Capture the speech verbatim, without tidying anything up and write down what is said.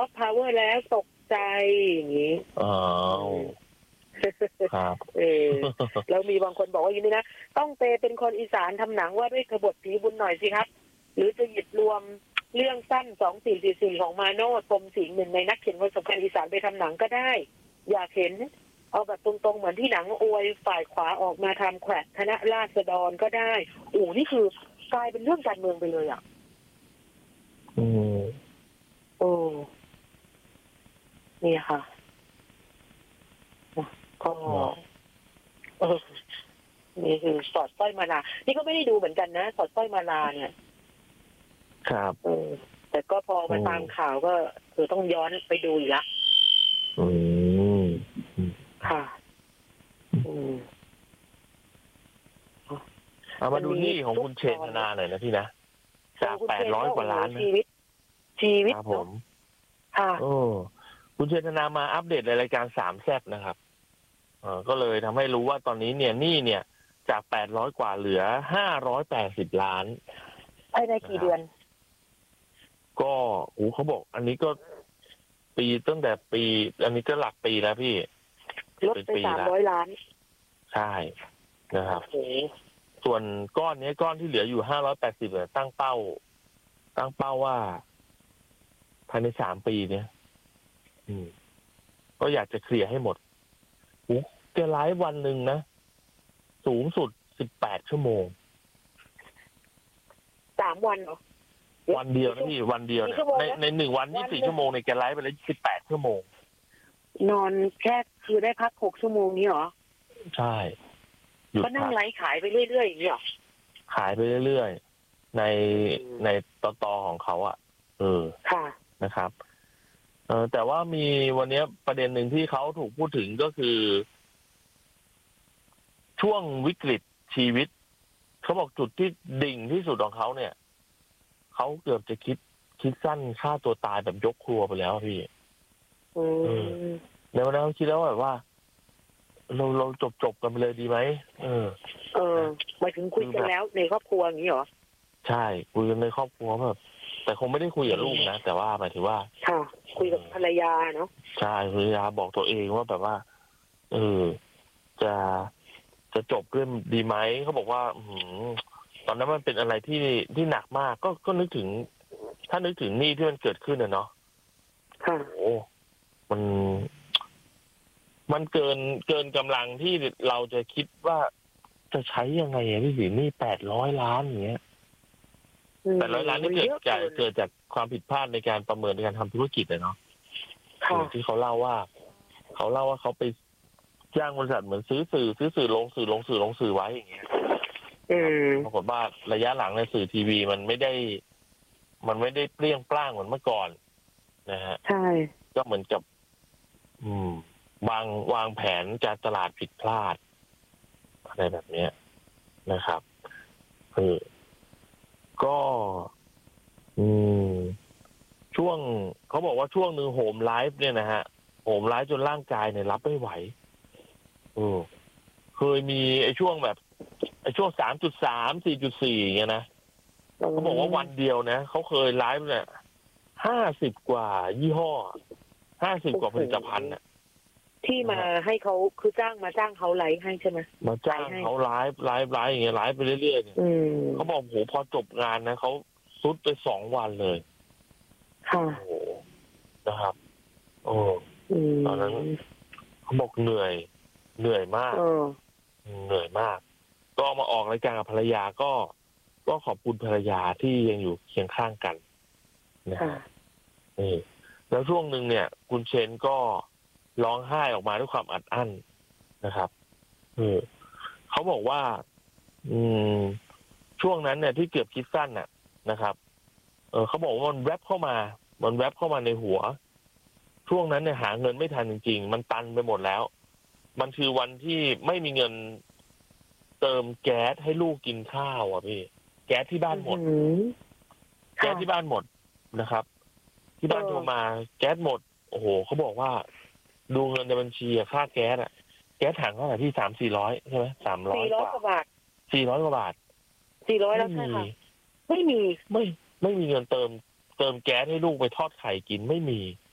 อฟต์พาวเวอร์แล้วตกใจอย่างนี้อ๋อครับเออแล้วมีบางคนบอกว่าอย่างนี้นะต้องเตเป็นคนอีสานทำหนังว่าด้วยขบฏผีบุญหน่อยสิครับหรือจะหยิบรวมเรื่องสั้นสองสี่สี่สี่ของมาโนดพรหมสิงห์หนึ่งในนักเขียนคนสำคัญอีสานไปทำหนังก็ได้อยากเห็นเอาแบบตรงๆเหมือนที่หนังอวยฝ่ายขวาออกมาทำแขวะคณะราษฎรก็ได้โอ้นี่คือกลายเป็นเรื่องการเมืองไปเลยอ่ะอืมโอ้นี่ค่ะก็เออนี่คือสอดสร้อยมาลานี่ก็ไม่ได้ดูเหมือนกันนะสอดสร้อยมาลาเนี่ยครับเออแต่ก็พอมาตามข่าวก็คือต้องย้อนไปดูอีกละอืมค่ะอืมเอามาดูนี่ของคุณเชนธนาหน่อยนะพี่นะจากแปดร้อยกว่าล้านนะชีวิตชีวิตครับผมค่ะโอ้คุณเชนธนามาอัปเดตในรายการสามแซ่บนะครับเออก็เลยทำให้รู้ว่าตอนนี้เนี่ยหนี้เนี่ยจากแปดร้อยกว่าเหลือห้าร้อยแปดสิบล้านภายในกี่เดือนก็โอ้เขาบอกอันนี้ก็ปีตั้งแต่ปี อันนี้ก็หลักปีแล้วพี่ลดไปสามร้อยล้านใช่นะครับส่วนก้อนนี้ก้อนที่เหลืออยู่ห้าร้อยแปดสิบเนี่ยตั้งเป้าตั้งเป้าว่าภายในสามปีเนี่ยอืมก็อยากจะเคลียร์ให้หมดโอ้แกไลฟ์วันหนึ่งนะสูงสุดสิบแปดชั่วโมงสามวันเหรอวันเดียวนะพี่วันเดียวเนี่ยในในหนึ่งวันยี่สิบสี่ชั่วโมงในแกไลฟ์ไปแล้วสิบแปดชั่วโมงนอนแค่คือได้พักหกชั่วโมงนี้เหรอใช่ก็นั่งไลฟ์ขายไปเรื่อยๆอย่างนี้เหรอขายไปเรื่อยๆในในตอตอของเขาอ่ะเออค่ะนะครับเออแต่ว่ามีวันนี้ประเด็นหนึ่งที่เขาถูกพูดถึงก็คือช่วงวิกฤตชีวิตเขาบอกจุดที่ดิ่งที่สุดของเขาเนี่ยเขาเกือบจะคิดคิดสั้นฆ่าตัวตายแบบยกครัวไปแล้วพี่อืมในวันนั้นเขาคิดแล้วแบบว่าเราเราจบจบกันไปเลยดีไหมเออเออหมายถึงคุยกันแล้วในครอบครัวอย่างนี้เหรอใช่คุยกันในครอบครัวแบบแต่คงไม่ได้คุยกับลูกนะแต่ว่าหมายถึงว่าค่ะคุยกับภรรยาเนาะใช่ภรรยาบอกตัวเองว่าแบบว่าเออจะจะจบเรื่องดีไหมเขาบอกว่าอืตอนนั้นมันเป็นอะไรที่ที่หนักมากก็ก็นึกถึงถ้านึกถึงหนี้ที่มันเกิดขึ้นเนาะค่ะโอ้มันมันเกินเกินกำลังที่เราจะคิดว่าจะใช้ยังไงอะพี่สิหนี้แปดร้อยล้านอย่างเงี้ยแปดร้อยล้านนี่เกิดจากเกิดจากความผิดพลาดในการประเมินในการทำธุรกิจเลยเนาะที่เขาเล่าว่าเขาเล่าว่าเขาไปจ้างบริษัทเหมือนซื้อสื่อซื้อสื่อลงสื่อลงสื่อลงสื่อไว้อย่างเงี้ยปรากฏว่าระยะหลังในสื่อทีวีมันไม่ได้มันไม่ได้เปรี้ยงปร้างเหมือนเมื่อก่อนนะฮะใช่ก็เหมือนกับ อืมวางวางแผนการตลาดผิดพลาดอะไรแบบนี้นะครับเออก็ อืมช่วงเขาบอกว่าช่วงหนึ่งโหมไลฟ์เนี่ยนะฮะโหมไลฟ์จนร่างกายเนี่ยรับไม่ไหวเออเคยมีไอ้ช่วงแบบไอ้ช่วงสามจุดสามสี่จุดสี่เงี้ยนะเขาบอกว่าวันเดียวนะเขาเคยไลฟ์เนี่ยห้าสิบกว่ายี่ห้อห้าสิบกว่าผลิตภัณฑ์น่ะที่มาให้เขาคือจ้างมาจ้างเขาไลฟ์ให้ใช่ไหมมาจ้างเขาไลฟ์ไลฟ์ไลฟ์อย่างเงี้ยไลฟ์ไปเรื่อยๆเนี่ยเขาบอกโหพอจบงานนะเขาซุดไปสองวันเลยค่ะโอ้นะครับโอ้ตอนนั้นเขาบอกเหนื่อยเหนื่อยมากเหนื่อยมากก็มาออกรายการกับภรรยาก็ก็ขอบคุณภรรยาที่ยังอยู่เคียงข้างกันนะฮะนี่แล้วช่วงหนึ่งเนี่ยคุณเชนก็ร้องไห้ออกมาด้วยความอัดอั้นนะครับเออเขาบอกว่า อืมช่วงนั้นเนี่ยที่เกือบคิดสั้นน่ะนะครับเออเขาบอกว่ามันแวบเข้ามามันแวบเข้ามาในหัวช่วงนั้นเนี่ยหาเงินไม่ทันจริงๆมันตันไปหมดแล้วมันคือวันที่ไม่มีเงินเติมแก๊สให้ลูกกินข้าวอ่ะพี่แก๊สที่บ้านหมดแก๊สที่บ้านหมดนะครับที่บ้านโทรมาแก๊สหมดโอ้โหเขาบอกว่าดูเงินในบัญชีค่าแก๊สอ่ะแก๊สถังเท่าไหร่ที่สามสี่ร้อยใช่ไหมสามร้อยกว่าบาทสี่ร้อยกว่าบาทสี่ร้อยแล้วใช่ค่ะไม่มีไม่ไม่มีเงินเติมเติมแก๊สให้ลูกไปทอดไข่กินไม่มี